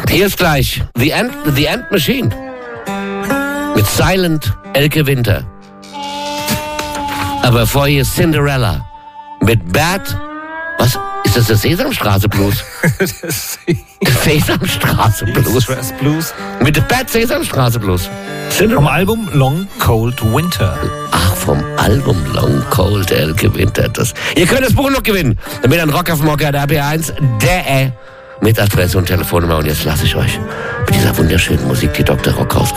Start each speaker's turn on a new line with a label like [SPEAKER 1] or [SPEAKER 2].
[SPEAKER 1] Hier ist gleich The End Machine mit Silent Elke Winter. Aber vorher Cinderella mit Bad... Was? Ist das der Sesamstraße Blues? Sesamstraße Blues. Mit der Bad Sesamstraße Blues.
[SPEAKER 2] Vom Album Long Cold Winter.
[SPEAKER 1] Ach, vom Album Long Cold Elke Winter. Ihr könnt das Buch noch gewinnen. Mit einem Rock auf dem Mocker der RB1. Mit Adresse und Telefonnummer. Und jetzt lasse ich euch mit dieser wunderschönen Musik, die Dr. Rock